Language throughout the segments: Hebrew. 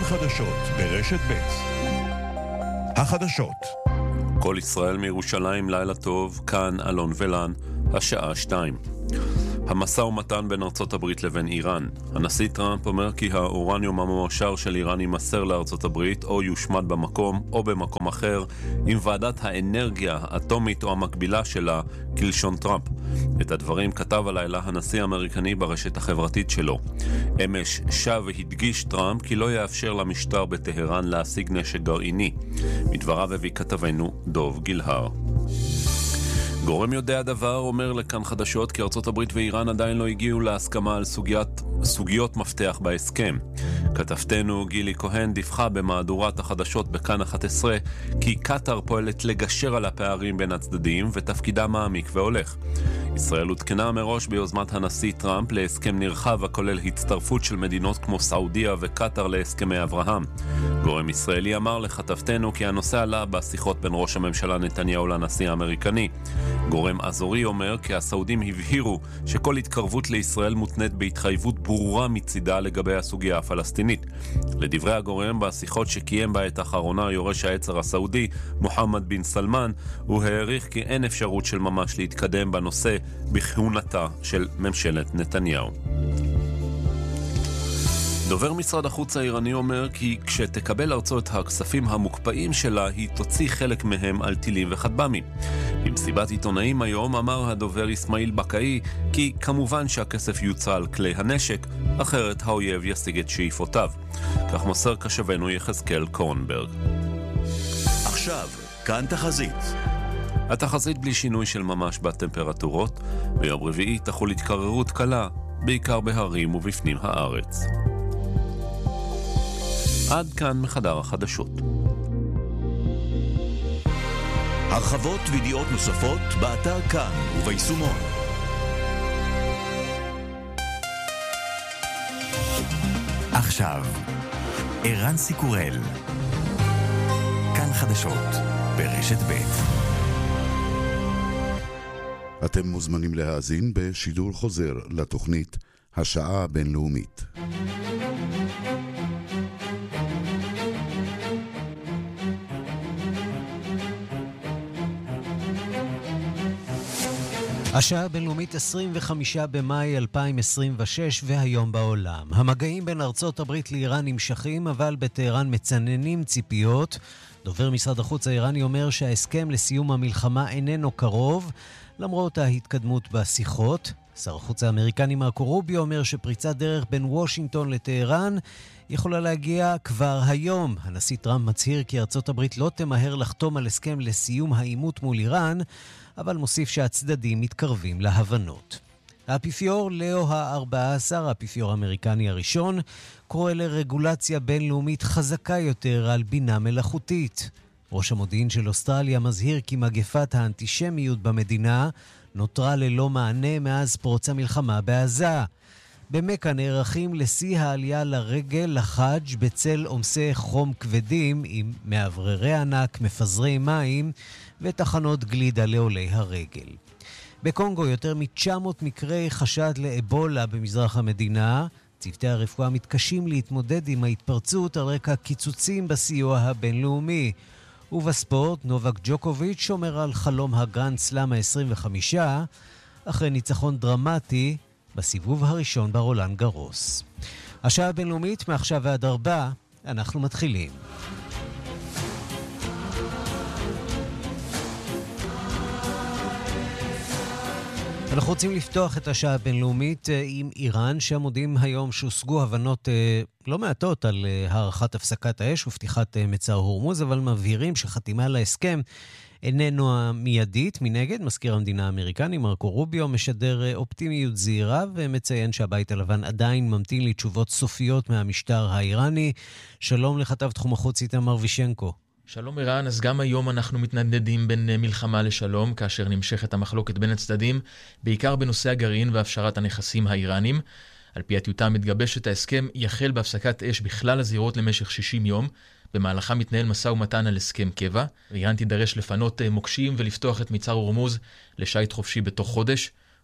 החדשות ברשת ב'. החדשות. כל ישראל מירושלים, לילה טוב, כאן אלון ולן, השעה 2. המשא ומתן בין ארצות הברית לבין איראן. הנשיא טראמפ אומר כי האורניום המועשר של איראן יימסר לארצות הברית או יושמד במקום או במקום אחר עם ועדת האנרגיה האטומית או המקבילה שלה כלשון טראמפ. את הדברים כתב הלילה הנשיא האמריקני ברשת החברתית שלו. אמש שב והדגיש טראמפ כי לא יאפשר למשטר בטהרן להשיג נשק גרעיני. מדבריו הביא כתבנו דוב גילהר. גורם יודע דבר אומר לכאן חדשות כי ארצות הברית ואיראן עדיין לא הגיעו להסכמה על סוגיות מפתח בהסכם. כתבתנו גילי כהן דיווחה במהדורת החדשות בכאן 11 כי קטר פועלת לגשר על הפערים בין הצדדים ותפקידה מעמיק והולך. ישראל הותקנה מראש ביוזמת הנשיא טראמפ להסכם נרחב הכולל הצטרפות של מדינות כמו סעודיה וקטר להסכמי אברהם. גורם ישראלי אמר לכתבתנו כי הנושא עלה בשיחות בין ראש הממשלה נתניהו לנשיא האמריקני. גורם אזורי אומר כי הסעודים הבהירו שכל התקרבות לישראל מותנית בהתחייבות ברורה מצידה לגבי הסוגיה הפלסטינית. לדברי הגורם, בשיחות שקיים בעת האחרונה יורש העצר הסעודי מוחמד בן סלמן, הוא העריך כי אין אפשרות של ממש להתקדם בנושא בכהונתה של ממשלת נתניהו. דובר משרד החוץ האיראני אומר כי כשתקבל ארצות הכספים המוקפאים שלה, היא תוציא חלק מהם על טילים וכטב"מים. במסיבת עיתונאים היום אמר הדובר אסמאעיל בקאי כי כמובן שהכסף יוצא על כלי הנשק, אחרת האויב ישיג את שאיפותיו. כך מוסר קשבנו יחזקאל קורנברג. עכשיו, כאן תחזית. התחזית בלי שינוי של ממש בטמפרטורות. ביום רביעי תחול התקררות קלה, בעיקר בהרים ובפנים הארץ. עד כאן מחדר החדשות. הרחבות וידיעות נוספות באתר כאן וביישומון. עכשיו, ערן סיקורל. כאן חדשות ברשת ב'. אתם מוזמנים להאזין בשידור חוזר לתוכנית השעה הבינלאומית. השעה הבינלאומית 25 במאי 2026 והיום בעולם. המגעים בין ארצות הברית לאיראן נמשכים, אבל בטהרן מצננים ציפיות. דובר משרד החוץ האיראני אומר שההסכם לסיום המלחמה איננו קרוב, למרות ההתקדמות בשיחות. שר החוץ האמריקני מרקו רוביו אומר שפריצת דרך בין וושינגטון לטהרן יכולה להגיע כבר היום. הנשיא טראמפ מצהיר כי ארצות הברית לא תמהר לחתום על הסכם לסיום העימות מול איראן, אבל מוסיף שהצדדים מתקרבים להבנות. האפיפיור לאו ה-14, האפיפיור האמריקני הראשון, קורא לרגולציה בינלאומית חזקה יותר על בינה מלאכותית. ראש המודיעין של אוסטרליה מזהיר כי מגפת האנטישמיות במדינה נותרה ללא מענה מאז פרוץ המלחמה בעזה. במכה נערכים לשיא העלייה לרגל לחאג' בצל עומסי חום כבדים עם מאווררי ענק, מפזרי מים ותחנות גלידה לעולי הרגל. בקונגו יותר מ-900 מקרי חשד לאבולה במזרח המדינה. צוותי הרפואה מתקשים להתמודד עם ההתפרצות על רקע קיצוצים בסיוע הבינלאומי. ובספורט, נובק ג'וקוביץ' שומר על חלום הגרנד סלאם ה-25 אחרי ניצחון דרמטי בסיבוב הראשון ברולאן גרוס. השעה הבינלאומית מעכשיו ועד 4, אנחנו מתחילים. אנחנו רוצים לפתוח את השעה הבינלאומית עם איראן, שמודיעים היום שהושגו הבנות לא מעטות על הערכת הפסקת האש ופתיחת מצר הורמוז, אבל מבהירים שחתימה על ההסכם איננו המיידית. מנגד, מזכיר המדינה האמריקני מרקו רוביו משדר אופטימיות זהירה ומציין שהבית הלבן עדיין ממתין לתשובות סופיות מהמשטר האיראני. שלום לכתב תחום החוץ איתמר וישנקו. שלום ערן, אז גם היום אנחנו מתנדנדים בין מלחמה לשלום, כאשר נמשכת המחלוקת בין הצדדים, בעיקר בנושא הגרעין והפשרת הנכסים האיראנים. על פי הטיוטה המתגבשת, ההסכם יחל בהפסקת אש בכלל הזירות למשך 60 יום, במהלכה מתנהל משא ומתן על הסכם קבע. איראן תידרש לפנות מוקשים ולפתוח את מצר הורמוז לשייט חופשי בתוך חודש,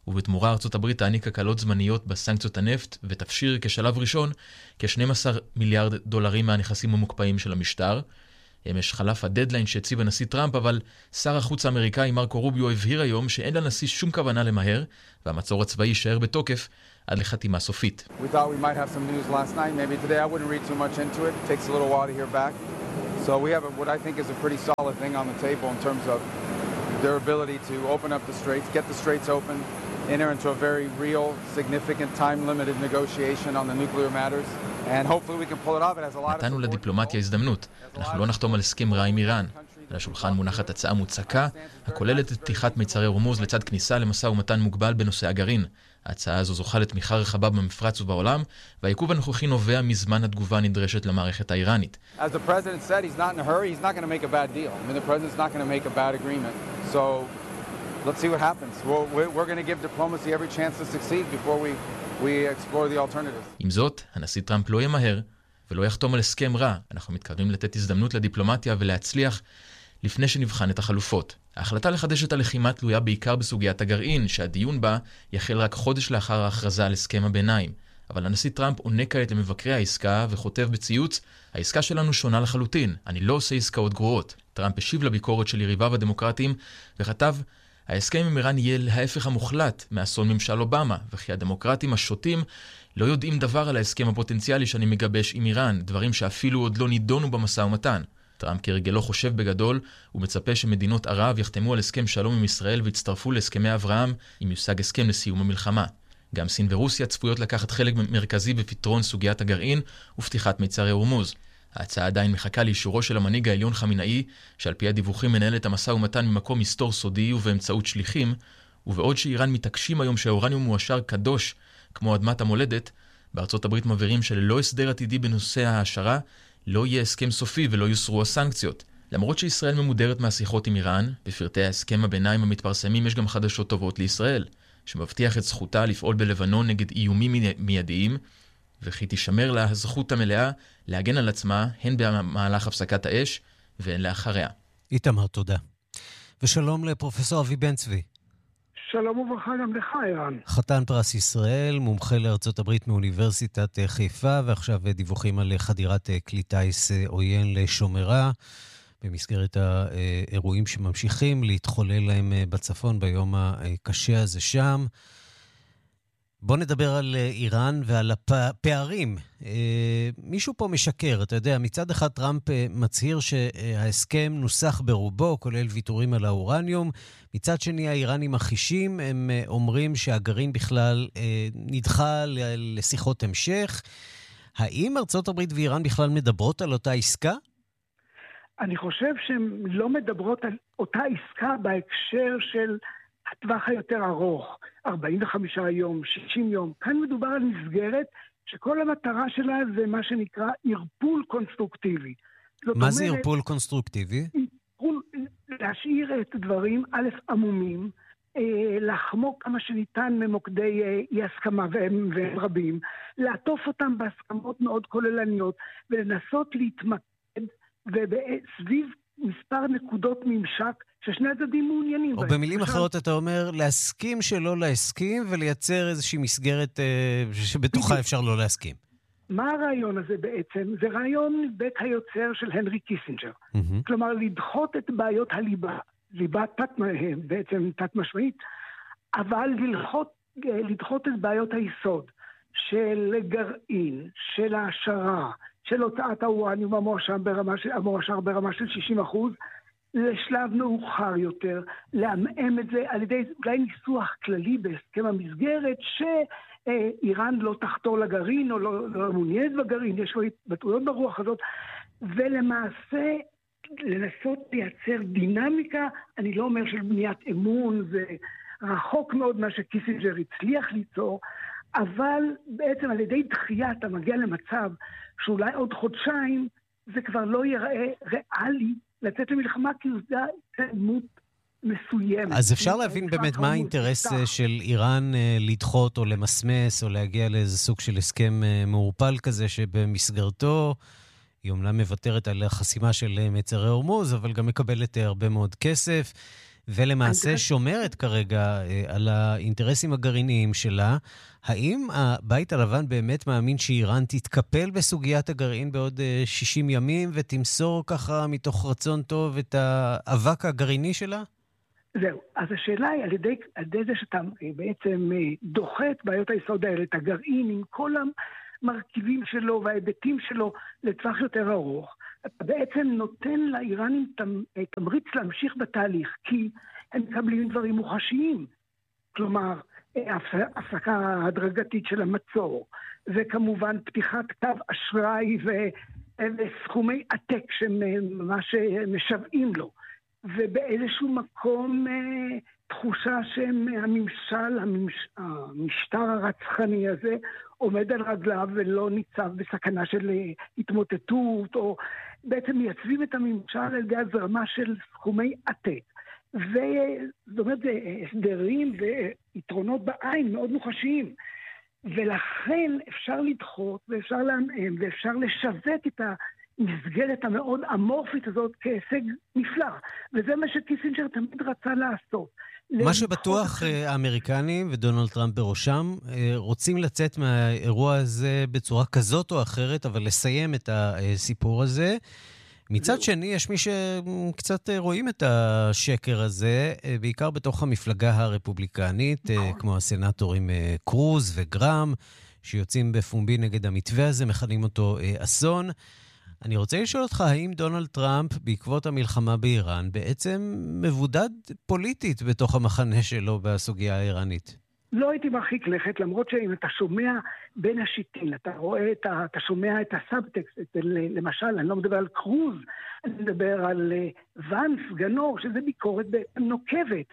ובתמורה ארצות הברית תעניק הקלות זמניות בסנקציות הנפט ותפשיר כשלב ראשון כ-12 מיליארד דולרים מהנכסים המוקפאים של המשטר. אמש חלף הדדליין שהציב הנשיא טראמפ, אבל שר החוץ האמריקאי מרקו רוביו הבהיר היום שאין לנשיא שום כוונה למהר, והמצור הצבאי יישאר בתוקף עד לחתימה סופית. We thought we might have some news last night. Maybe today I wouldn't read too much into it. It takes a little while to hear back. So we have what I think is a pretty solid thing on the table in terms of their ability to open up the straits, get the straits open, enter into a very real, significant, time-limited negotiation on the nuclear matters. And hopefully we can pull it off. It has a lot of נתנו לדיפלומטיה הזדמנות. אנחנו לא נחתום על הסכם רע עם איראן. על השולחן מונחת הצעה מוצקה, הכוללת את פתיחת מיצרי הורמוז לצד כניסה למשא ומתן מוגבל בנושא הגרעין. ההצעה הזו זוכה לתמיכה רחבה במפרץ ובעולם, והעיכוב הנוכחי נובע מזמן התגובה נדרשת למערכת האיראנית. As the president said, he's not in a hurry. He's not going to make a bad deal. I mean, the president's not going to make a bad agreement. So let's see what happens. We're going to give diplomacy every chance to succeed before we explore the alternatives. עם זאת, הנשיא טראמפ לא ימהר ולא יחתום על הסכם רע. אנחנו מתכוונים לתת הזדמנות לדיפלומטיה ולהצליח לפני שנבחן את החלופות. ההחלטה לחדש את הלחימה תלויה בעיקר בסוגיית הגרעין, שהדיון בה יחל רק חודש לאחר ההכרזה על הסכם הביניים. אבל הנשיא טראמפ עונה כעת למבקרי העסקה וכותב בציוץ, העסקה שלנו שונה לחלוטין, אני לא עושה עסקאות גרועות. טראמפ השיב לביקורת של יריביו הדמוקרטיים וכתב, ההסכם עם איראן יהיה להפך המוחלט מאסון ממשל אובמה, וכי הדמוקרטים השוטים לא יודעים דבר על ההסכם הפוטנציאלי שאני מגבש עם איראן, דברים שאפילו עוד לא נידונו במשא ומתן. טראמפ כרגלו חושב בגדול ומצפה שמדינות ערב יחתמו על הסכם שלום עם ישראל והצטרפו להסכמי אברהם אם יושג הסכם לסיום המלחמה. גם סין ורוסיה צפויות לקחת חלק מרכזי בפתרון סוגיית הגרעין ופתיחת מיצרי הורמוז. ההצעה עדיין מחכה לאישורו של המנהיג העליון חמינאי, שעל פי הדיווחים מנהל את המשא ומתן ממקום מסתור סודי ובאמצעות שליחים, ובעוד שאיראן מתעקשים היום שהאורניום מועשר קדוש כמו אדמת המולדת, בארצות הברית מבהירים שללא הסדר עתידי בנושא ההעשרה, לא יהיה הסכם סופי ולא יוסרו הסנקציות. למרות שישראל ממודרת מהשיחות עם איראן, בפרטי ההסכם הביניים המתפרסמים יש גם חדשות טובות לישראל, שמבטיח את זכותה לפעול בלבנון נגד איומים מיידיים, וכי תשמר לה הזכות המלאה להגן על עצמה, הן במהלך הפסקת האש והן לאחריה. איתמר, תודה. ושלום לפרופסור אבי בן צבי. שלום וברכה גם לך, אירן. חתן פרס ישראל, מומחה לארצות הברית מאוניברסיטת חיפה, ועכשיו דיווחים על חדירת כלי טיס עוין לשומרה, במסגרת האירועים שממשיכים להתחולל להם בצפון ביום הקשה הזה שם. בוא נדבר על איראן ועל הפערים. מישהו פה משקר, אתה יודע, מצד אחד טראמפ מצהיר שההסכם נוסח ברובו, כולל ויתורים על האורניום. מצד שני, האיראנים החישים, הם אומרים שהגרעין בכלל נדחה לשיחות המשך. האם ארצות הברית ואיראן בכלל מדברות על אותה עסקה? אני חושב שהן לא מדברות על אותה עסקה בהקשר של הטווח היותר ארוך, 45 יום, 60 יום. כאן מדובר על מסגרת שכל המטרה שלה זה מה שנקרא ערפול קונסטרוקטיבי. מה זה ערפול קונסטרוקטיבי? להשאיר את הדברים, א', עמומים, לחמוק כמה שניתן ממוקדי אי הסכמה, והם רבים, לעטוף אותם בהסכמות מאוד כוללניות, ולנסות להתמקד וסביב מספר נקודות ממשק ששני הצדדים מעוניינים. או במילים אחרות אתה אומר, להסכים שלא להסכים, ולייצר איזושהי מסגרת שבתוכה אפשר לא להסכים. מה הרעיון הזה בעצם? זה רעיון בית היוצר של הנרי קיסינג'ר. כלומר, לדחות את בעיות הליבה, ליבה בעצם תת משמעית, אבל לדחות את בעיות היסוד של גרעין, של העשרה, של הוצאת האורניום המועשר ברמה של 60%, לשלב מאוחר יותר, לעמעם את זה על ידי אולי ניסוח כללי בהסכם המסגרת, שאיראן לא תחתור לגרעין או לא מעוניינת בגרעין, יש לו התבטאויות ברוח הזאת, ולמעשה לנסות לייצר דינמיקה, אני לא אומר של בניית אמון, זה רחוק מאוד מה שקיסינג'ר הצליח ליצור, אבל בעצם על ידי דחייה אתה מגיע למצב שאולי עוד חודשיים זה כבר לא ייראה ריאלי לצאת למלחמה, כי זה התקדמות מסוימת. אז אפשר להבין באמת מה האינטרס של איראן לדחות או למסמס או להגיע לאיזה סוג של הסכם מעורפל כזה, שבמסגרתו היא אומנם מוותרת על החסימה של מצרי הורמוז, אבל גם מקבלת הרבה מאוד כסף. ולמעשה שומרת כרגע על האינטרסים הגרעיניים שלה. האם הבית הלבן באמת מאמין שאיראן תתקפל בסוגיית הגרעין בעוד 60 ימים ותמסור ככה מתוך רצון טוב את האבק הגרעיני שלה? זהו. אז השאלה היא, על ידי זה שאתה בעצם דוחה את בעיות היסוד האלה, את הגרעין עם כל המרכיבים שלו וההיבטים שלו לטווח יותר ארוך, אתה בעצם נותן לאיראנים תמריץ להמשיך בתהליך, כי הם מקבלים דברים מוחשיים. כלומר, הפסקה הדרגתית של המצור, וכמובן פתיחת קו אשראי וסכומי עתק שממש משוועים לו. ובאיזשהו מקום תחושה המשטר הרצחני הזה עומד על רגליו ולא ניצב בסכנה של התמוטטות, או בעצם מייצבים את הממשל על ידי הזרמה של סכומי עתק. זאת אומרת, הסדרים ויתרונות בעין מאוד מוחשיים. ולכן אפשר לדחות ואפשר להמאם ואפשר לשווק את המסגרת המאוד אמורפית הזאת כהישג נפלא. וזה מה שקיסינג'ר תמיד רצה לעשות. מה שבטוח האמריקנים ודונלד טראמפ בראשם רוצים לצאת מהאירוע הזה בצורה כזאת או אחרת, אבל לסיים את הסיפור הזה. מצד שני, יש מי שקצת רואים את השקר הזה, בעיקר בתוך המפלגה הרפובליקנית, כמו הסנטורים קרוז וגרם, שיוצאים בפומבי נגד המתווה הזה, מכנים אותו אסון. אני רוצה לשאול אותך, האם דונלד טראמפ, בעקבות המלחמה באיראן, בעצם מבודד פוליטית בתוך המחנה שלו בסוגיה האיראנית? לא הייתי מרחיק לכת, למרות שאם אתה שומע בין השיטין, אתה שומע את הסאבטקסט, למשל, אני לא מדבר על קרוז, אני מדבר על ואנס, גנור, שזה ביקורת נוקבת,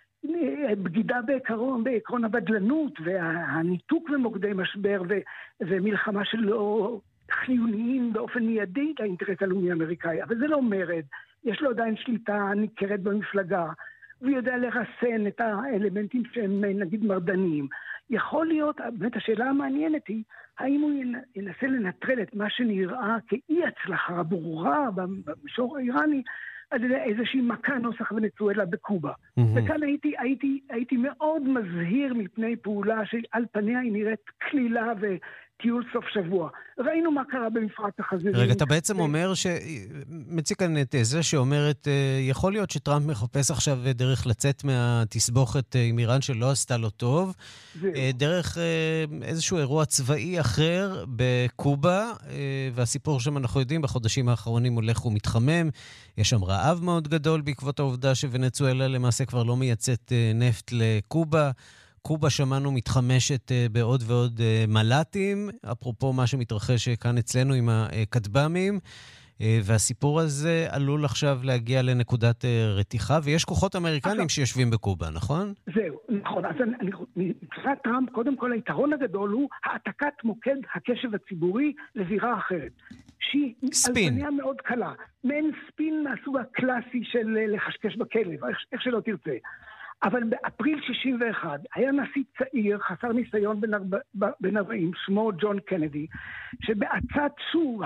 בגידה בעקרון הבדלנות, והניתוק במוקדי משבר, ומלחמה שלא חיוניים באופן מיידי לאינטרס הלאומי האמריקאי, אבל זה לא מרד, יש לו עדיין שליטה ניכרת במפלגה, הוא יודע לרסן את האלמנטים שהם נגיד מרדניים. יכול להיות, באמת השאלה המעניינת היא, האם הוא ינסה לנטרל את מה שנראה כאי הצלחה ברורה במישור האיראני, על איזושהי מכה נוסח ונצואלה בקובה. וכאן הייתי מאוד מזהיר מפני פעולה שעל פניה היא נראית כלילה טיול סוף שבוע. ראינו מה קרה במפרץ החזירים. רגע, אתה בעצם אומר מציג כאן את זה שאומרת, יכול להיות שטראמפ מחפש עכשיו דרך לצאת מהתסבוכת עם איראן שלא עשתה לו טוב, דרך איזשהו אירוע צבאי אחר בקובה, והסיפור שם אנחנו יודעים, בחודשים האחרונים הולך ומתחמם, יש שם רעב מאוד גדול בעקבות העובדה שוונצואלה למעשה כבר לא מייצאת נפט לקובה, קובה שמענו מתחמשת בעוד ועוד מלטים, אפרופו מה שמתרחש כאן אצלנו עם הכטב"מים, והסיפור הזה עלול עכשיו להגיע לנקודת רתיחה, ויש כוחות אמריקנים שיושבים בקובה, נכון? זהו, נכון. אז מבחינת טראמפ, קודם כל היתרון הגדול הוא העתקת מוקד הקשב הציבורי לזירה אחרת. שהיא אלפניה מאוד קלה. מעין ספין מהסוג הקלאסי של לחשקש בכלב, איך שלא תרצה. אבל באפריל 61 היה נשיא צעיר, חסר ניסיון בן 40, שמו ג'ון קנדי, שבעצת שוב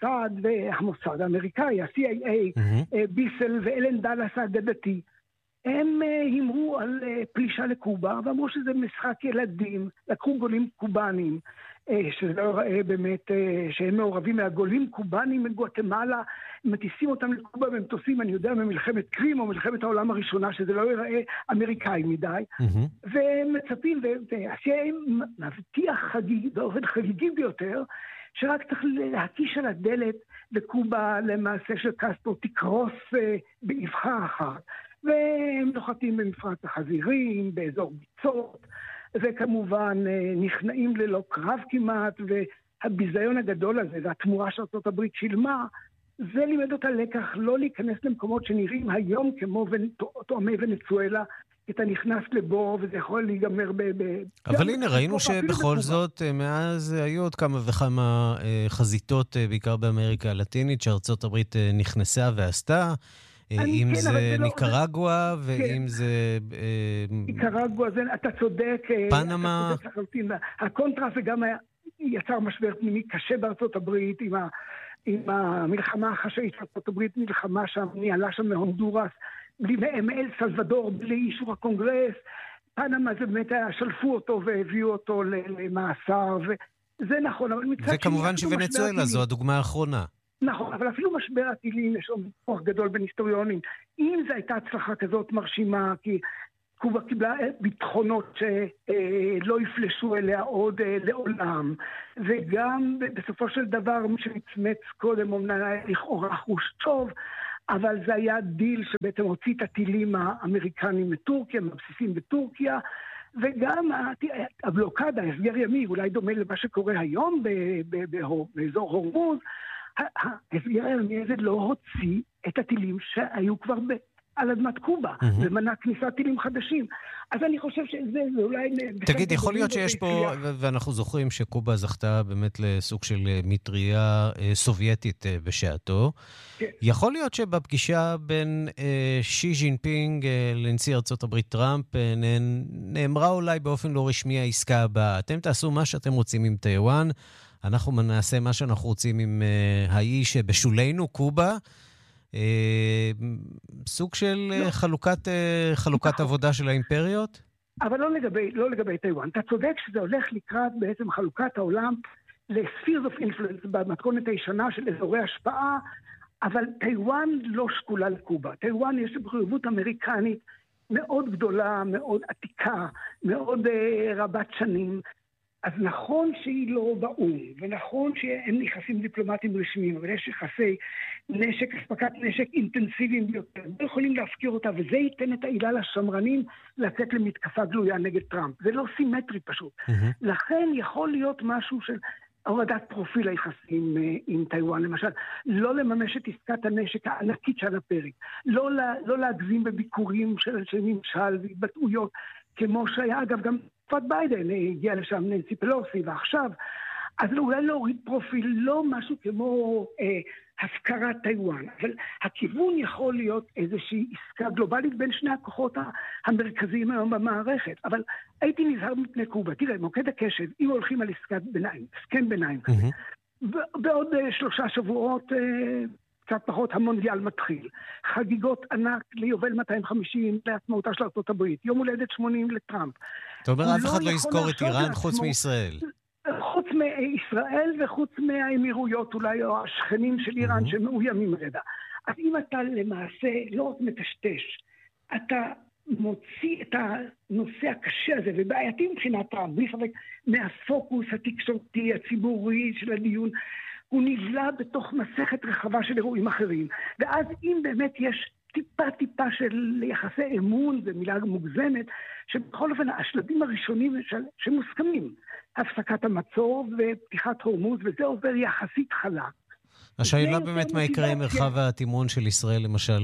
המוסד האמריקאי, ה-CIA, ביסל ואלן דלס האגדתי, הם הימרו על פלישה לקובה, ואמרו שזה משחק ילדים, לקחו גולים קובנים, שזה לא ראה באמת, שהם מעורבים מהגולים קובנים מגואטמלה, מטיסים אותם לקובה במטוסים, אני יודע, ממלחמת קרים או מלחמת העולם הראשונה, שזה לא יראה אמריקאי מדי, ומצפים, והשאלה מבטיח באופן חגיגי ביותר, שרק צריך להקיש על הדלת וקובה למעשה של קסטרו תקרוס באבחה אחת, והם נוחתים במפרץ החזירים, באזור ביצות, וכמובן נכנעים ללא קרב כמעט, והביזיון הגדול הזה, והתמורה שארצות הברית שילמה, זה לימד אותה לקח לא להיכנס למקומות שנראים היום כמו תואמי ונצואלה, אתה נכנס לבור וזה יכול להיגמר אבל הנה, ראינו שבכל זאת, מאז היו עוד כמה וכמה חזיתות, בעיקר באמריקה הלטינית, שארצות הברית נכנסה ועשתה, אם זה ניקרגואה, ואם זה ניקרגואה, אתה צודק, פנמה. הקונטרס וגם יצר משבר פנימי קשה בארצות הברית, עם המלחמה החשאית של ארצות הברית, מלחמה שם, ניהלה שם מהונדורס, מאל סלבדור בלי אישור הקונגרס, פנמה זה באמת שלפו אותו והביאו אותו למאסר, וזה נכון. וכמובן שוונצואלה זו הדוגמה האחרונה. נכון, אבל אפילו משבר הטילים, יש עוד כוח גדול בין היסטוריונים. אם זו הייתה הצלחה כזאת מרשימה, כי קובה קיבלה ביטחונות שלא יפלשו אליה עוד לעולם, וגם בסופו של דבר מי שמצמץ קודם אומנם לכאורה חוש טוב, אבל זה היה דיל שבעצם הוציא את הטילים האמריקנים מטורקיה, מהבסיסים בטורקיה, וגם הבלוקדה, הסגר ימי, אולי דומה למה שקורה היום באזור הורמוז, ההסגר הימי הזה לא הוציא את הטילים שהיו כבר על אדמת קובה, ומנע כניסת טילים חדשים. אז אני חושב שזה אולי... תגיד, יכול להיות שיש פה, ואנחנו זוכרים שקובה זכתה באמת לסוג של מטריה סובייטית בשעתו, יכול להיות שבפגישה בין שי ג'ינפינג לנשיא ארצות הברית טראמפ נאמרה אולי באופן לא רשמי העסקה הבאה. אתם תעשו מה שאתם רוצים עם טיואן, אנחנו נעשה מה שאנחנו רוצים עם האיש שבשולנו, קובה, סוג של חלוקת עבודה של האימפריות? אבל לא לגבי טיואן. אתה צודק שזה הולך לקראת בעצם חלוקת העולם ל-spheres of influence במתכונת הישנה של אזורי השפעה, אבל טיואן לא שקולה לקובה. טיואן יש מחויבות אמריקנית מאוד גדולה, מאוד עתיקה, מאוד רבת שנים. אז נכון שהיא לא באום, ונכון שאין יחסים דיפלומטיים רשמיים, אבל יש יחסי נשק, אספקת נשק אינטנסיביים ביותר. לא יכולים להפקיר אותה, וזה ייתן את העילה לשמרנים לצאת למתקפה גלויה נגד טראמפ. זה לא סימטרי פשוט. לכן יכול להיות משהו של הורדת פרופיל היחסים עם טיואן, למשל, לא לממש את עסקת הנשק הענקית של הפרק, לא להגזים בביקורים של ממשל והתבטאויות, כמו שהיה, אגב, גם תקופת ביידן הגיע לשם ננסי פלוסי, ועכשיו, אז אולי להוריד פרופיל, לא משהו כמו הפקרת טיואן, אבל הכיוון יכול להיות איזושהי עסקה גלובלית בין שני הכוחות המרכזיים היום במערכת, אבל הייתי נזהר מפני קובה. תראה, מוקד הקשב, אם הולכים על עסקת ביניים, הסכם ביניים, בעוד 3 שבועות, קצת פחות המונדיאל מתחיל. חגיגות ענק ליובל 250 לעצמאותה של ארצות הברית. יום הולדת 80 לטראמפ. אתה אומר, אף אחד לא יזכור את איראן חוץ מישראל. חוץ מישראל וחוץ מהאמירויות אולי, או השכנים של איראן שמאוימים רגע. אז אם אתה למעשה לא רק מטשטש, אתה מוציא את הנושא הקשה הזה, ובעייתי מבחינת בלי ספק, מהפוקוס התקשורתי, הציבורי של הדיון, הוא נבלע בתוך מסכת רחבה של אירועים אחרים. ואז אם באמת יש טיפה של יחסי אמון, זו מילה מוגזמת, שבכל אופן השלבים הראשונים שמוסכמים, הפסקת המצור ופתיחת הורמוז, וזה עובר יחסית חלק. השאלה באמת מה יקרה עם מרחב התימון של ישראל, למשל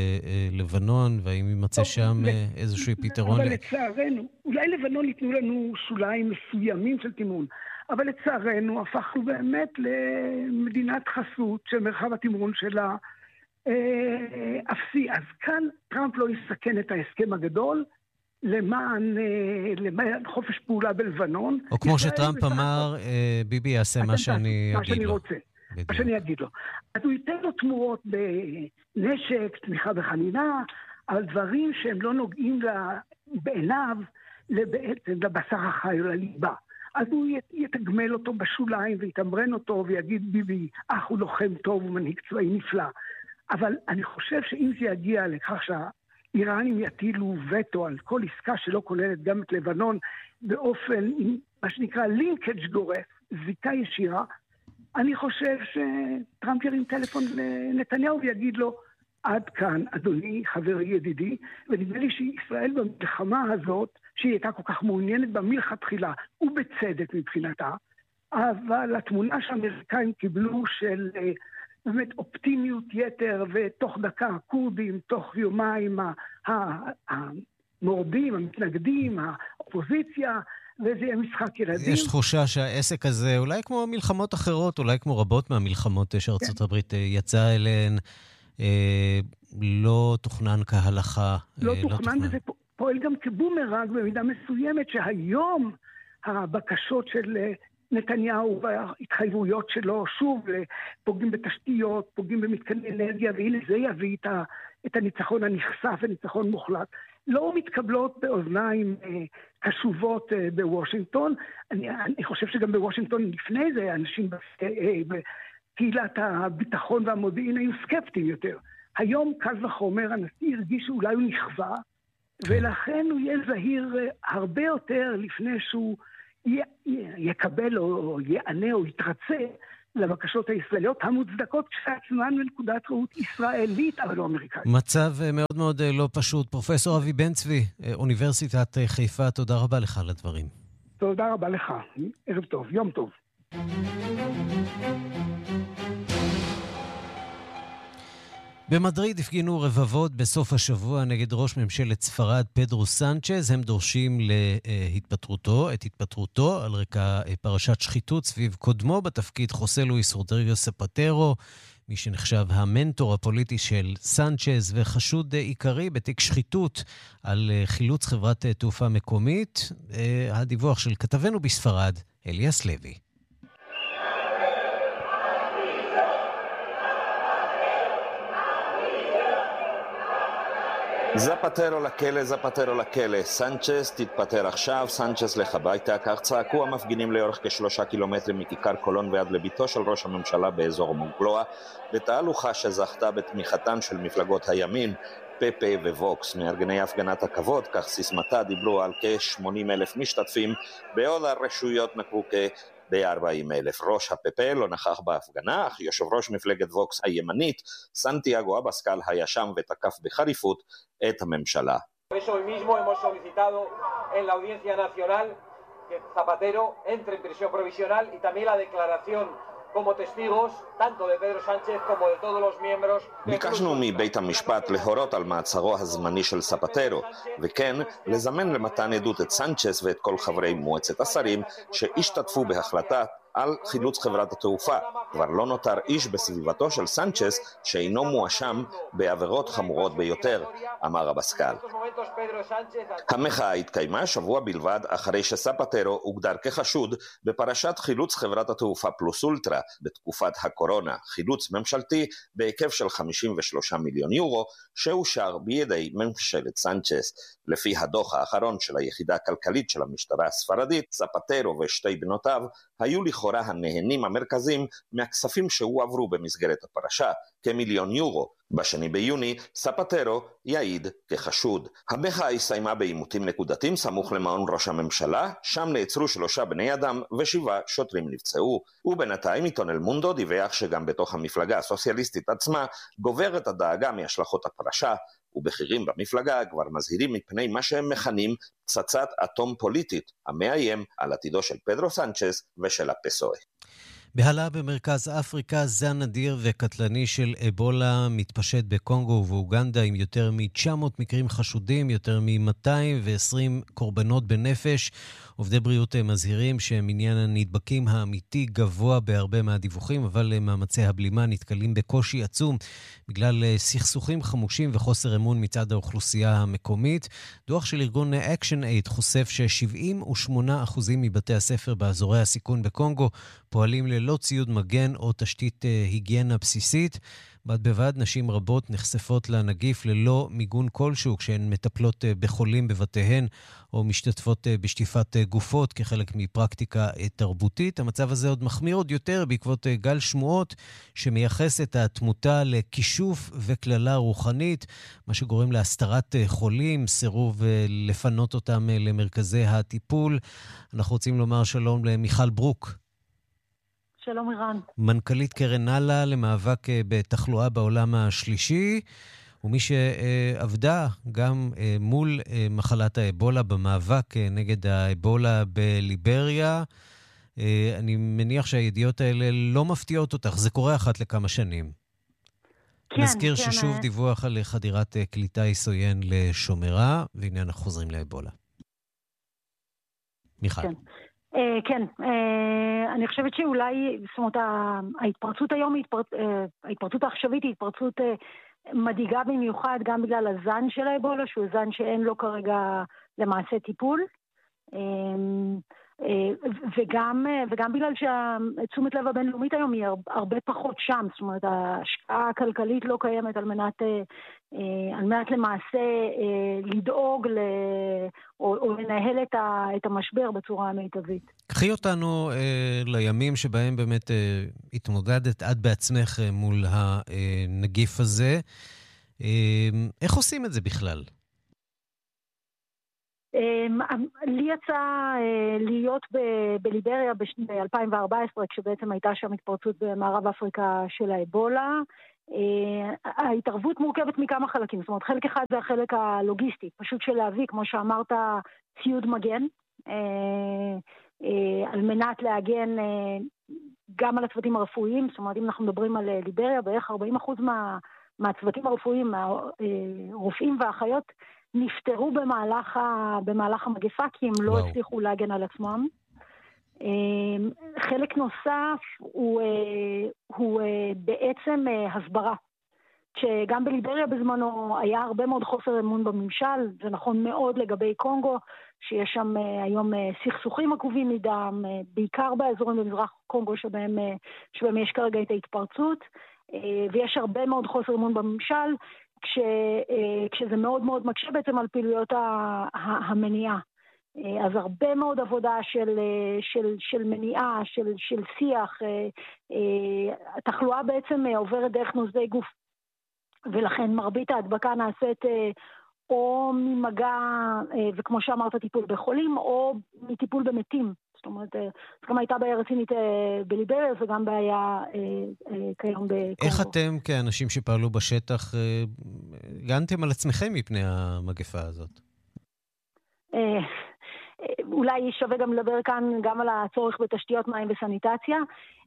בלבנון, והאם יימצא שם איזשהו פתרון? אבל לצערנו, אולי לבנון ייתנו לנו שוליים מסוימים של תימון, אבל לצערנו הפכנו באמת למדינת חסות שמרחב התימון שלה אפסי. אז כאן טראמפ לא יסכן את ההסכם הגדול למען חופש פעולה בלבנון. או כמו שטראמפ אמר, ביבי יעשה מה שאני אגיד לו. מה שאני אגיד לו. אז הוא ייתן לו תמורות בנשק, תמיכה בחנינה, על דברים שהם לא נוגעים בעיניו בעצם לבשר החי או לליבה. אז הוא יתגמל אותו בשוליים ויתמרן אותו ויגיד ביבי, הוא לוחם טוב ומנהיג צבאי נפלא. אבל אני חושב שאם זה יגיע לכך שהאיראנים יטילו וטו על כל עסקה שלא כוללת גם את לבנון, באופן, מה שנקרא לינקג' גורף, זיקה ישירה, אני חושב שטראמפ ירים טלפון לנתניהו ויגיד לו, עד כאן, אדוני, חברי ידידי, ונדמה לי שישראל במלחמה הזאת, שהיא הייתה כל כך מעוניינת במלכתחילה, ובצדק מבחינתה, אבל התמונה שהאמריקאים קיבלו של באמת אופטימיות יתר, ותוך דקה הקורדים, תוך יומיים המורדים, המתנגדים, האופוזיציה, וזה יהיה משחק ילדים. יש תחושה שהעסק הזה, אולי כמו מלחמות אחרות, אולי כמו רבות מהמלחמות שארצות הברית יצאה אליהן, לא תוכנן כהלכה. לא תוכנן, וזה פועל גם כבומרנג במידה מסוימת, שהיום הבקשות של נתניהו וההתחייבויות שלו, שוב, פוגעים בתשתיות, פוגעים במתקני אנרגיה, והנה זה יביא את הניצחון הנחשף, הניצחון מוחלט. לא מתקבלות באוזניים קשובות בוושינגטון. אני חושב שגם בוושינגטון לפני זה אנשים בקהילת הביטחון והמודיעין היו סקפטיים יותר. היום קל וחומר, הנשיא הרגיש שאולי הוא נכווה, ולכן הוא יהיה זהיר הרבה יותר לפני שהוא יקבל או יענה או יתרצה לבקשות הישראליות המוצדקות כשעצמן מנקודת ראות ישראלית, אבל לא אמריקאית. מצב מאוד מאוד לא פשוט. פרופסור אבי בן צבי, אוניברסיטת חיפה, תודה רבה לך על הדברים. תודה רבה לך. ערב טוב, יום טוב. במדריד הפגינו רבבות בסוף השבוע נגד ראש ממשלת ספרד פדרו סנצ'ז. הם דורשים את התפטרותו על רקע פרשת שחיתות סביב קודמו בתפקיד חוסה לואיס רודריגו ספטרו, מי שנחשב המנטור הפוליטי של סנצ'ז וחשוד עיקרי בתיק שחיתות על חילוץ חברת תעופה מקומית. הדיווח של כתבנו בספרד, אליאס לוי. זפטרו לכלא, זפטרו לכלא. סנצ'ז תתפטר עכשיו, סנצ'ז לך הביתה. כך צעקו המפגינים לאורך כ3 קילומטרים מכיכר קולון ועד לביתו של ראש הממשלה באזור מונגלואה, בתהלוכה שזכתה בתמיכתן של מפלגות הימין, פפה וווקס. מארגני הפגנת הכבוד, כך סיסמתה, דיברו על כ-80,000 משתתפים, בעוד הרשויות נקבו ב-40,000. ראש הפפה לא נכח בהפגנה, אך יושב ראש מפלגת ווקס הימנית, סנטיאגו אבסקל, היה שם ותקף בחריפות את הממשלה. Hoy mismo hemos solicitado en la Audiencia Nacional que Zapatero entre en prisión provisional y también la declaración como testigos tanto de Pedro Sánchez como de todos los miembros. ביקשנו מבית המשפט להורות על מעצרו הזמני של ספטרו, וכן לזמן למתן עדות את סנצ'ז ואת כל חברי מועצת השרים שהשתתפו בהחלטה על חילוץ חברת התעופה. כבר לא נותר איש בסביבתו של סנצ'ז שאינו מואשם בעבירות חמורות ביותר, אמר אבסקל. המחאה התקיימה שבוע בלבד אחרי שספטרו הוגדר כחשוד בפרשת חילוץ חברת התעופה פלוס אולטרה בתקופת הקורונה, חילוץ ממשלתי בהיקף של 53 מיליון יורו שאושר בידי ממשלת סנצ'ז. לפי הדוח האחרון של היחידה הכלכלית של המשטרה הספרדית, ספטרו ושתי בנותיו היו לכאורה הנהנים המרכזיים מהכספים שהועברו במסגרת הפרשה, כמיליון יורו. ב2 ביוני ספטרו יעיד כחשוד. המחאה הסתיימה בעימותים נקודתיים סמוך למעון ראש הממשלה, שם נעצרו 3 בני אדם ו7 שוטרים נפצעו. ובינתיים עיתון אל מונדו דיווח שגם בתוך המפלגה הסוציאליסטית עצמה גוברת הדאגה מהשלכות הפרשה, ובכירים במפלגה כבר מזהירים מפני מה שהם מכנים פצצת אטום פוליטית, המאיים על עתידו של פדרו סנצ'ז ושל הפסואה. בהלה במרכז אפריקה, זן נדיר וקטלני של אבולה מתפשט בקונגו ובאוגנדה עם יותר מ-900 מקרים חשודים, יותר מ-220 קורבנות בנפש. עובדי בריאות מזהירים שמניין הנדבקים האמיתי גבוה בהרבה מהדיווחים, אבל מאמצי הבלימה נתקלים בקושי עצום בגלל סכסוכים חמושים וחוסר אמון מצד האוכלוסייה המקומית. דוח של ארגון ActionAid חושף ש78% מבתי הספר באזורי הסיכון בקונגו פועלים ללא ציוד מגן או תשתית היגיינה בסיסית. בד בבד נשים רבות נחשפות לנגיף ללא מיגון כלשהו כשהן מטפלות בחולים בבתיהן או משתתפות בשטיפת גופות כחלק מפרקטיקה תרבותית. המצב הזה עוד מחמיר עוד יותר בעקבות גל שמועות שמייחס את התמותה לכישוף וכללה רוחנית, מה שגורם להסתרת חולים, סירוב לפנות אותם למרכזי הטיפול. אנחנו רוצים לומר שלום למיכל ברוק. שלום אירן. מנכ"לית קרן נאלה למאבק בתחלואה בעולם השלישי, ומי שעבדה גם מול מחלת האבולה במאבק נגד האבולה בליבריה. אני מניח שהידיעות האלה לא מפתיעות אותך, זה קורה אחת לכמה שנים. כן, נזכיר כן. ששוב דיווח על חדירת כלי סויין לשומרה, והנה אנחנו חוזרים לאבולה. מיכל. כן. כן, אני חושבת שאולי, זאת אומרת, ההתפרצות היום, ההתפרצות העכשווית היא התפרצות מדאיגה במיוחד, גם בגלל הזן של האבולה, שהוא זן שאין לו כרגע למעשה טיפול. וגם בגלל שהתשומת לב הבינלאומית היום היא הרבה פחות שם, זאת אומרת, ההשקעה הכלכלית לא קיימת על מנת למעשה לדאוג או לנהל את המשבר בצורה המיטבית. קחי אותנו לימים שבהם באמת התמודדת עד בעצמך מול הנגיף הזה. איך עושים את זה בכלל? לי יצא להיות בליבריה ב-2014, כשבעצם הייתה שם התפרצות במערב אפריקה של האבולה. ההתערבות מורכבת מכמה חלקים, זאת אומרת, חלק אחד זה החלק הלוגיסטי, פשוט של להביא, כמו שאמרת, ציוד מגן, על מנת להגן גם על הצוותים הרפואיים. זאת אומרת, אם אנחנו מדברים על ליבריה, בערך 40% מהצוותים הרפואיים, הרופאים והאחיות, נפטרו במהלך המגפה, כי הם לא הצליחו להגן על עצמם. חלק נוסף הוא בעצם הסברה. שגם בליבריה בזמנו היה הרבה מאוד חוסר אמון בממשל, זה נכון מאוד לגבי קונגו, שיש שם היום סכסוכים עקובים מדם, בעיקר באזורים במזרח קונגו שבהם יש כרגע את ההתפרצות, ויש הרבה מאוד חוסר אמון בממשל, כשזה מאוד מאוד מקשה בעצם על פעילויות המניעה. אז הרבה מאוד עבודה של מניעה, של שיח, התחלואה בעצם עוברת דרך נוזלי גוף, ולכן מרבית ההדבקה נעשית או ממגע, וכמו שאמרת, טיפול בחולים, או מטיפול במתים. זאת אומרת, זה גם הייתה בעיה רצינית בליבריה, זה גם בעיה כיום בקונגו. איך אתם כאנשים שפעלו בשטח גנתם על עצמכם מפני המגפה הזאת? אולי שווה גם לדבר כאן גם על הצורך בתשתיות מים וסניטציה.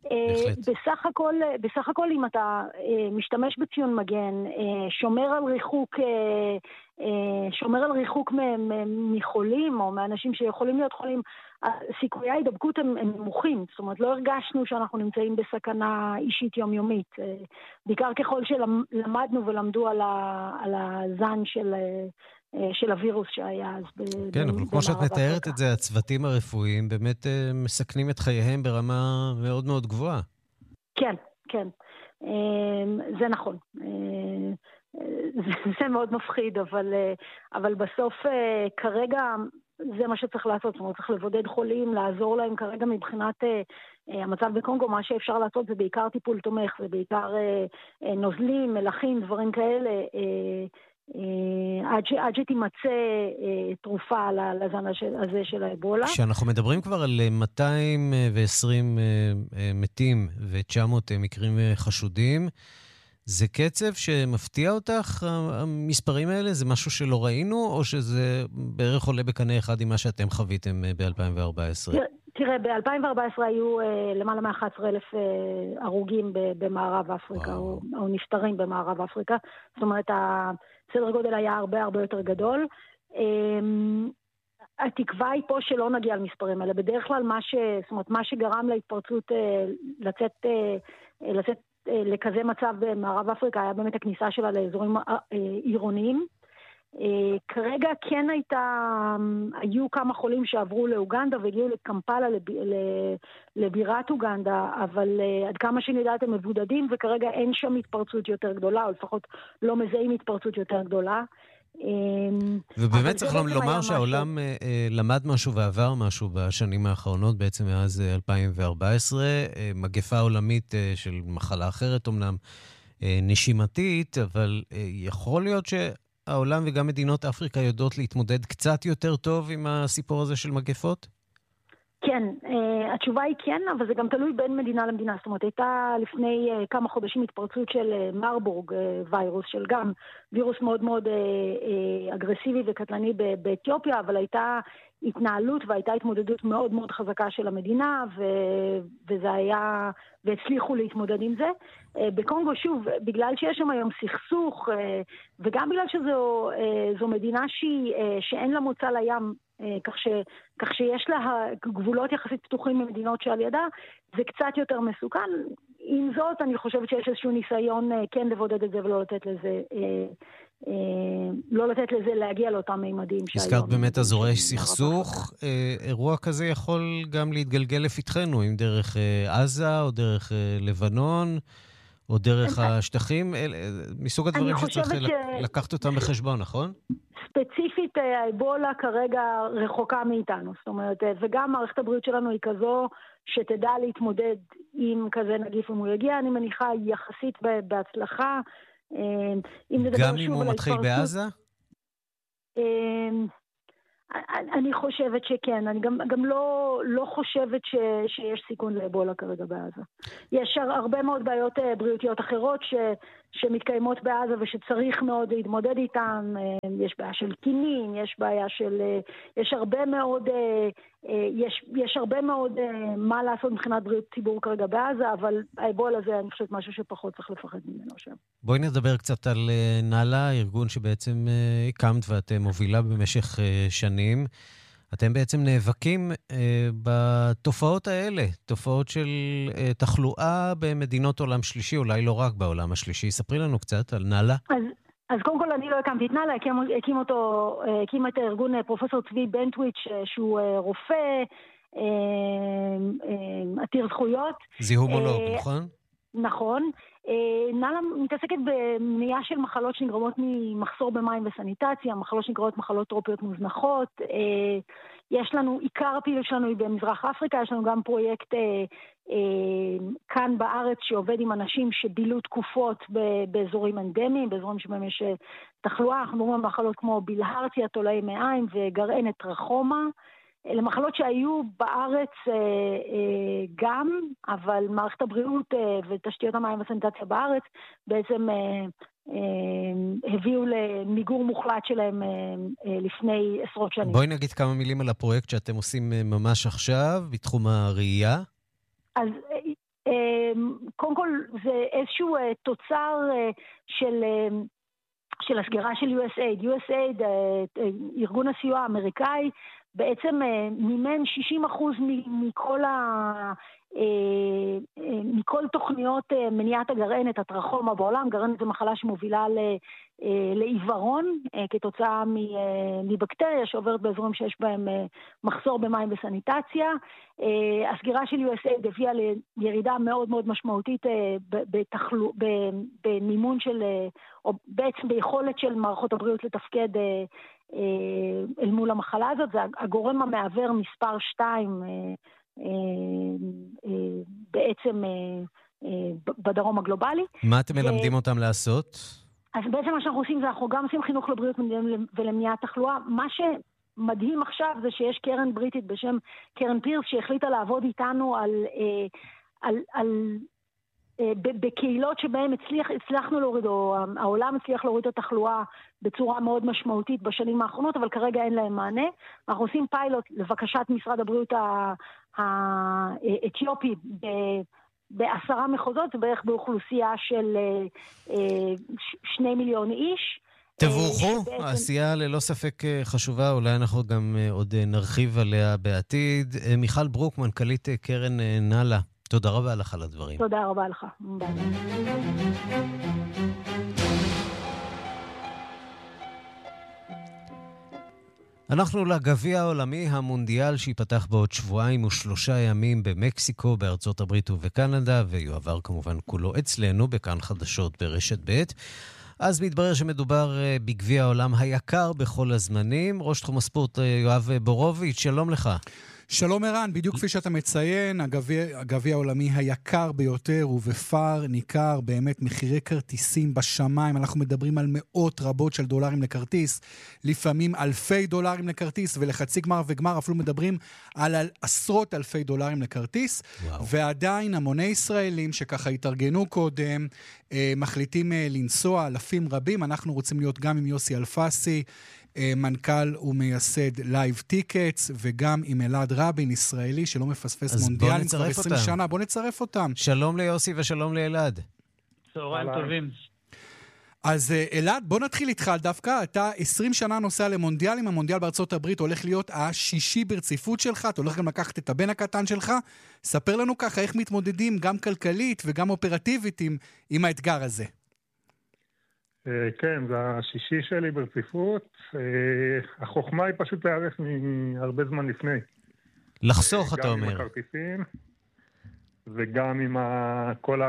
בסך הכל אם אתה משתמש בציון מגן, שומר על ריחוק מחולים או מאנשים שיכולים להיות חולים, סיכויי ההידבקות הם נמוכים. זאת אומרת, לא הרגשנו שאנחנו נמצאים בסכנה אישית יומיומית. בעיקר ככל שלמדנו ולמדו על הזן של הווירוס שהיה אז כן, אבל כמו שאת מתארת את זה, הצוותים הרפואיים באמת מסכנים את חייהם ברמה מאוד מאוד גבוהה. כן, כן. זה נכון. זה מאוד מפחיד, אבל בסוף כרגע זה מה שצריך לעשות. זאת אומרת, צריך לבודד חולים, לעזור להם כרגע מבחינת המצב בקונגו. מה שאפשר לעשות זה בעיקר טיפול תומך, זה בעיקר נוזלים, מלחים, דברים כאלה, עד שתימצא תרופה לזן הזה של האבולה. כשאנחנו מדברים כבר על 220 מתים ו-900 מקרים חשודים, זה קצב שמפתיע אותך, המספרים האלה? זה משהו שלא ראינו, או שזה בערך עולה בקנה אחד עם מה שאתם חוויתם ב-2014? תראה, ב-2014 היו למעלה מ-11,000 הרוגים במערב אפריקה, או נפטרים במערב אפריקה. זאת אומרת, הסדר גודל היה הרבה הרבה יותר גדול. התקווה היא פה שלא נגיע למספרים האלה. בדרך כלל מה שגרם להתפרצות לצאת לכזה מצב במערב אפריקה היה באמת הכניסה שלה לאזורים עירוניים. כרגע כן היו כמה חולים שעברו לאוגנדה והגיעו לקמפלה, לבירת אוגנדה, אבל עד כמה שנדעת הם מבודדים, וכרגע אין שם התפרצות יותר גדולה, או לפחות לא מזהים התפרצות יותר גדולה. ובאמת צריך לומר שהעולם למד משהו ועבר משהו בשנים האחרונות, בעצם מאז 2014, מגפה עולמית של מחלה אחרת אומנם נשימתית, אבל יכול להיות שהעולם וגם מדינות אפריקה יודעות להתמודד קצת יותר טוב עם הסיפור הזה של מגפות? כן, התשובה היא כן, אבל זה גם תלוי בין מדינה למדינה. זאת אומרת, הייתה לפני כמה חודשים התפרצות של מרבורג וירוס, של גם וירוס מאוד מאוד אגרסיבי וקטלני באתיופיה, אבל הייתה התנהלות והייתה התמודדות מאוד מאוד חזקה של המדינה, וזה היה, והצליחו להתמודד עם זה. בקונגו, שוב, בגלל שיש שם היום סכסוך, וגם בגלל שזו מדינה שאין לה מוצא לים, כך שיש לה גבולות יחסית פתוחים ממדינות שעל ידה, זה קצת יותר מסוכן. עם זאת, אני חושבת שיש איזשהו ניסיון כן לבודד את זה ולא לתת לזה לא לתת לזה להגיע לאותם מימדים שהיום. הזכרת באמת אזורי סכסוך, אירוע כזה יכול גם להתגלגל לפתחנו, אם דרך עזה או דרך לבנון, או דרך השטחים, מסוג הדברים שצריך לקחת אותם בחשבון, נכון? ספציפית, האבולה כרגע רחוקה מאיתנו, זאת אומרת, וגם מערכת הבריאות שלנו היא כזו שתדע להתמודד עם כזה נגיף, אם הוא יגיע, אני מניחה יחסית בהצלחה. גם אם הוא מתחיל בעזה? אני חושבת שכן, אני גם לא חושבת שיש סיכון לאבולה כרגע בעזה. יש הרבה מאוד בעיות בריאותיות אחרות שמתקיימות בעזה ושצריך מאוד להתמודד איתן. יש בעיה של קינים, יש בעיה של... יש הרבה מאוד מה לעשות מבחינת בריאות ציבור כרגע בעזה, אבל האבולה זה אני חושבת משהו שפחות צריך לפחד ממנו שם. בואי נדבר קצת על נאלה, ארגון שבעצם הקמת ואתם מובילה במשך שנים. אתם בעצם נאבקים בתופעות האלה, תופעות של תחלואה במדינות עולם שלישי, אולי לא רק בעולם השלישי. ספרי לנו קצת על נאלה. אז קודם כל אני לא הקמתי את נאלה, הקים את הארגון פרופסור צבי בנטוויץ' שהוא רופא, עתיר זכויות. זיהומולוג, נכון? נכון. נאלה מתעסקת במניעה של מחלות שנגרמות ממחסור במים וסניטציה, מחלות שנגרמות מחלות טרופיות מוזנחות. יש לנו, עיקר הפעילות שלנו היא במזרח אפריקה, יש לנו גם פרויקט כאן בארץ שעובד עם אנשים שבילו תקופות באזורים אנדמיים, באזורים שבהם יש תחלואה. אנחנו מדברים על מחלות כמו בילהרציה, תולעי מעיים וגרענת טרחומה. אלה מחלות שהיו בארץ גם, אבל מערכת הבריאות ותשתיות המים והסניטציה בארץ בעצם הביאו למיגור מוחלט שלהם לפני עשרות שנים. בואי נגיד כמה מילים על הפרויקט שאתם עושים ממש עכשיו בתחום הראייה. אז קודם כל זה איזשהו תוצר של הסגירה של USAID. USAID, ארגון הסיוע האמריקאי, בעצם מימן 60% מכל תוכניות מניעת הגרענת, הטרחומה בעולם. גרענת זו מחלה שמובילה לעיוורון כתוצאה מבקטריה שעוברת באזורים שיש בהם מחסור במים וסניטציה. הסגירה של USAID הביאה לירידה מאוד מאוד משמעותית במימון של, או בעצם ביכולת של מערכות הבריאות לתפקד אל מול המחלה הזאת. זה הגורם המעבר מספר 2 בעצם בדרום הגלובלי. מה אתם מלמדים אותם לעשות? אז בעצם מה שאנחנו עושים זה אנחנו גם עושים חינוך לבריאות ולמניעת תחלואה. מה שמדהים עכשיו זה שיש קרן בריטית בשם קרן פירס שהחליטה לעבוד איתנו בקהילות שבהם הצלחנו להוריד, או העולם הצליח להוריד את התחלואה בצורה מאוד משמעותית בשנים האחרונות, אבל כרגע אין להם מענה. אנחנו עושים פיילוט לבקשת משרד הבריאות האתיופי ב10 מחוזות, בערך באוכלוסייה של 2 מיליון איש. תבורכו, העשייה ללא ספק חשובה, אולי אנחנו גם עוד נרחיב עליה בעתיד. מיכל ברוק, מנכ"לית קרן נאלה, תודה רבה לך על הדברים. תודה רבה לך. ביי. אנחנו לגביע העולמי, המונדיאל שיפתח בעוד 2 ימים במקסיקו, בארצות הברית ובקנדה, ויועבר כמובן כולו אצלנו בכאן חדשות ברשת ב'. אז מתברר שמדובר בגביע העולם היקר בכל הזמנים. ראש תחום הספורט יואב בורוביץ', שלום לך. שלום ערן, בדיוק כפי שאתה מציין, הגביע העולמי היקר ביותר ובפער ניכר, באמת מחירי כרטיסים בשמיים, אנחנו מדברים על מאות רבות של דולרים לכרטיס, לפעמים אלפי דולרים לכרטיס, ולחצי גמר וגמר אפילו מדברים על עשרות אלפי דולרים לכרטיס, ועדיין המוני ישראלים שככה התארגנו קודם, מחליטים לנסוע אלפים רבים. אנחנו רוצים להיות גם עם יוסי אלפסי, מנכ"ל ומייסד לייב טיקטס, וגם עם אלעד רבין, ישראלי שלא מפספס מונדיאלים כבר 20 שנה. בוא נצרף אותם. שלום ליוסי ושלום לאלעד. צהריים טובים. אז אלעד, בוא נתחיל איתך דווקא. אתה 20 שנה נוסע למונדיאלים, המונדיאל בארצות הברית הולך להיות השישי ברציפות שלך, אתה הולך גם לקחת את הבן הקטן שלך. ספר לנו ככה איך מתמודדים גם כלכלית וגם אופרטיבית עם האתגר הזה. כן, זה השישי שלי ברציפות. החוכמה היא פשוט להיערך מהרבה זמן לפני. לחסוך, אתה אומר. גם עם הכרטיסים, וגם עם כל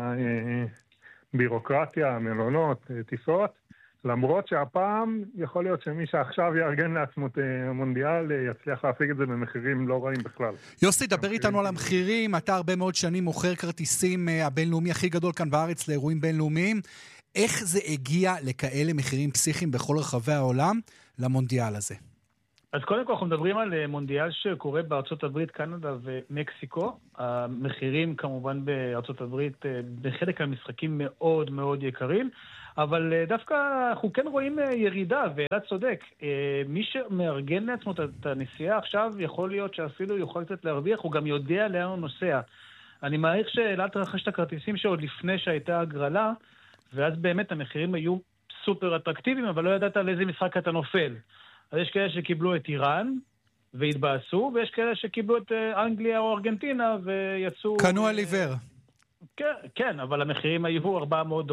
הבירוקרטיה, המלונות, טיסות. למרות שהפעם יכול להיות שמי שעכשיו יארגן לעצמו את המונדיאל יצליח להשיג את זה במחירים לא רעים בכלל. יוסי, דבר איתנו על המחירים. אתה הרבה מאוד שנים מוכר כרטיסים הבינלאומי הכי גדול כאן בארץ לאירועים בינלאומיים. איך זה הגיע לכאלה מחירים פסיכיים בכל רחבי העולם למונדיאל הזה? אז קודם כל אנחנו מדברים על מונדיאל שקורה בארצות הברית, קנדה ומקסיקו. המחירים כמובן בארצות הברית בחלק מהמשחקים מאוד מאוד יקרים, אבל דווקא אנחנו כן רואים ירידה, ואלעד צודק. מי שמארגן לעצמו את הנסיעה עכשיו יכול להיות שאפילו יוכל קצת להרוויח, הוא גם יודע לאן הוא נוסע. אני מעריך שאלעד רכש את הכרטיסים שעוד לפני שהייתה הגרלה, ואז באמת המחירים היו סופר אטרקטיביים, אבל לא ידעת על איזה משחק אתה נופל. אז יש כאלה שקיבלו את איראן והתבאסו, ויש כאלה שקיבלו את אנגליה או ארגנטינה ויצאו... קנו על עיוור. כן, אבל המחירים היו $400,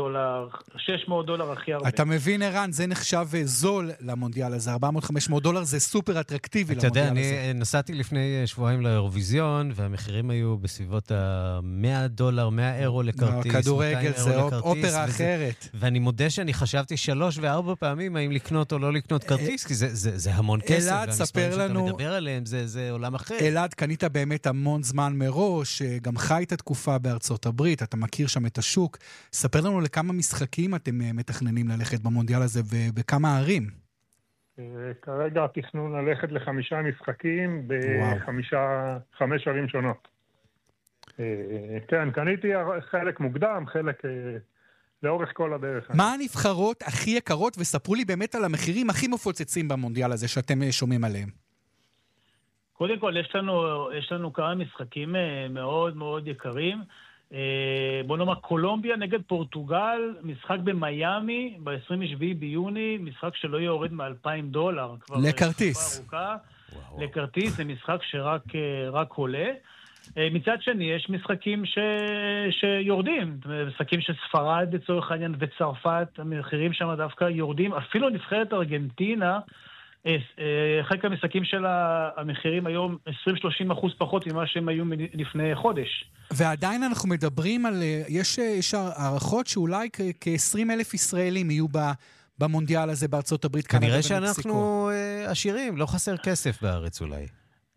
$600 הכי הרבה. אתה מבין, ערן, זה נחשב זול למונדיאל הזה, $400-500 זה סופר אטרקטיבי למונדיאל הזה. אתה יודע, אני נסעתי לפני שבועיים לאירוויזיון, והמחירים היו בסביבות $100, €100 לכרטיס, כדורגל זה אופרה אחרת. ואני מודה שאני חשבתי 3 ו4 פעמים האם לקנות או לא לקנות כרטיס, כי זה המון כסף, והמספרים שאתה מדבר עליהם זה עולם אחר. אלעד, קנית באמת המון זמן מראש, גם חי את התקופה בארצות הברית, אתה מכיר שם את השוק. ספר לנו לכמה משחקים אתם מתכננים ללכת במונדיאל הזה ובכמה ערים? כרגע התכנון ללכת ל5 משחקים ב5 ערים שונות. כן, קניתי חלק מוקדם, חלק לאורך כל הדרך. מה הנבחרות הכי יקרות, וספרו לי באמת על המחירים הכי מפוצצים במונדיאל הזה שאתם שומעים עליהם? קודם כל, יש לנו כמה משחקים מאוד מאוד יקרים. בוא נאמר, קולומביה נגד פורטוגל, משחק במיימי, ב-27 ביוני, משחק שלא יורד $2,000. לכרטיס. לכרטיס, זה משחק שרק עולה. מצד שני, יש משחקים שיורדים. משחקים של ספרד, לצורך העניין, וצרפת, המחירים שם דווקא יורדים. אפילו נבחרת ארגנטינה, חלק המשחקים של המחירים היום 20-30% פחות ממה שהם היו לפני חודש. ועדיין אנחנו מדברים על, יש הערכות שאולי כ-20,000 ישראלים יהיו במונדיאל הזה בארצות הברית, קנדה ומקסיקו. כנראה שאנחנו עשירים, לא חסר כסף בארץ אולי.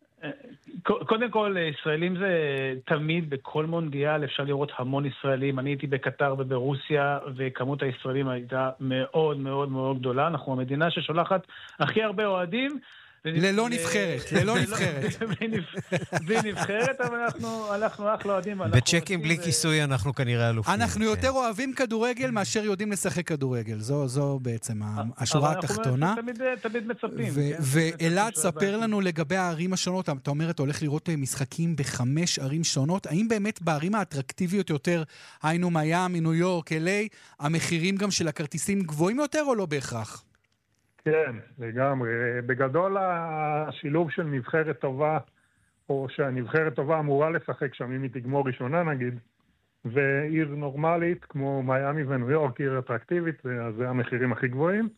קודם כל, ישראלים זה תמיד בכל מונדיאל, אפשר לראות המון ישראלים. אני הייתי בקטר וברוסיה, וכמות הישראלים הייתה מאוד מאוד מאוד גדולה. אנחנו המדינה ששולחת הכי הרבה אוהדים. ללא נבחרת, ללא נבחרת. בנבחרת, אבל אנחנו אחלה אוהדים. בצ'קים בלי כיסוי אנחנו כנראה אלופים. אנחנו יותר אוהבים כדורגל מאשר יודעים לשחק כדורגל. זו בעצם השורה התחתונה. אבל אנחנו תמיד מצפים. ואלעד, ספר לנו לגבי הערים השונות. אתה אומר, אתה הולך לראות משחקים ב5 ערים שונות. האם באמת בערים האטרקטיביות יותר, היינו מיימי, ניו יורק, LA, המחירים גם של הכרטיסים גבוהים יותר או לא בהכרח? כן, לגמרי. בגדול השילוב של נבחרת טובה, או שהנבחרת טובה אמורה לשחק שם, אם היא תגמור ראשונה נגיד, ועיר נורמלית כמו מיימי וניו יורק, עיר אטרקטיבית, אז זה המחירים הכי גבוהים.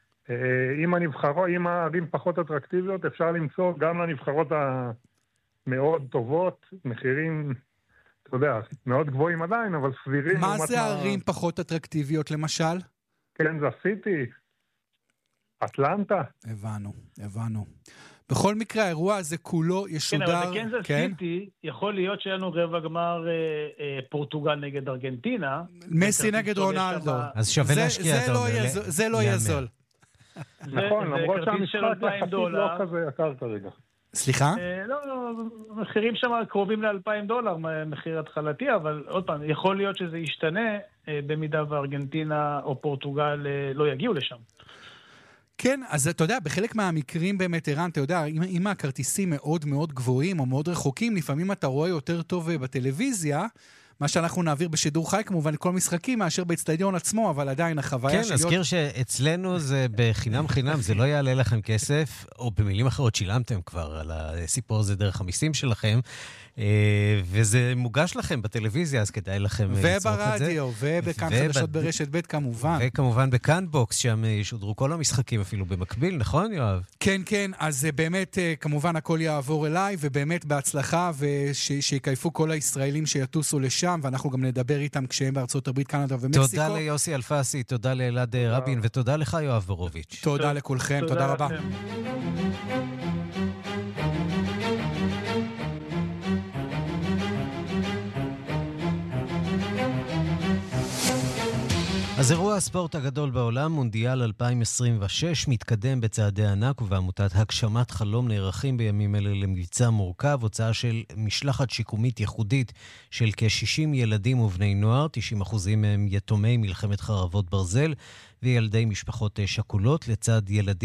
אם הערים פחות אטרקטיביות, אפשר למצוא גם לנבחרות המאוד טובות, מחירים, אתה יודע, מאוד גבוהים עדיין, אבל סבירים. מה זה הערים פחות אטרקטיביות למשל? כן, זה סיטי. אטלנטה. הבנו. בכל מקרה, האירוע הזה כולו ישודר... כן, אבל בקנזס סיטי יכול להיות שיהיה לנו רבע גמר פורטוגל נגד ארגנטינה. מסי נגד רונלדו. אז שווה להשקיע, אתה אומר. זה לא יהיה זול. נכון, למרות שהמשחק יחסית לא כזה יקר כרגע. סליחה? לא, מחירים שם קרובים $2,000, מחיר התחלתי, אבל עוד פעם, יכול להיות שזה ישתנה במידה וארגנטינה או פורטוגל לא יגיעו לשם. כן, אז אתה יודע, בחלק מהמקרים באמת, ערן, אתה יודע, אם הכרטיסים מאוד מאוד גבוהים או מאוד רחוקים, לפעמים אתה רואה יותר טוב בטלוויזיה, מה שאנחנו נעביר בשידור חי, כמובן, כל משחקים מאשר באצטדיון עצמו, אבל עדיין החוויה כן, נזכיר שאצלנו זה בחינם חינם, זה לא יעלה לכם כסף, או במילים אחרות שילמתם כבר על הסיפור הזה דרך המיסים שלכם, וזה מוגש לכם בטלוויזיה, אז כדאי לכם לצרוך את זה. וברדיו, ובכאן חדשות ברשת ב' כמובן. וכמובן בכאן בוקס, שם ישודרו כל המשחקים אפילו במקביל, נכון יואב? כן, כן, אז באמת כמובן הכל יעבור אליי, ובאמת בהצלחה, ושיקייפו כל הישראלים שיטוסו לשם, ואנחנו גם נדבר איתם כשהם בארצות הברית, קנדה ומקסיקו. תודה ליוסי אלפסי, תודה לאלעד רבין, ותודה לך יואב בורוביץ'. תודה לכולכם, תודה רבה. אז אירוע הספורט הגדול בעולם, מונדיאל 2026, מתקדם בצעדי ענק, ובעמותת הגשמת חלום נערכים בימים אלה למבצע מורכב, הוצאה של משלחת שיקומית ייחודית של כ-60 ילדים ובני נוער, 90% מהם יתומי מלחמת חרבות ברזל, וילדי משפחות שכולות, לצד ילדים